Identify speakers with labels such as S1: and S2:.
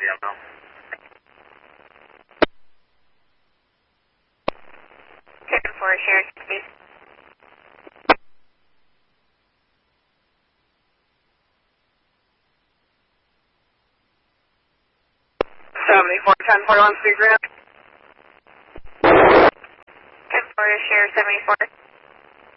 S1: VML.
S2: 10-4, share 60.
S1: 74, 1041, speak ground.
S2: 10-4, share 74.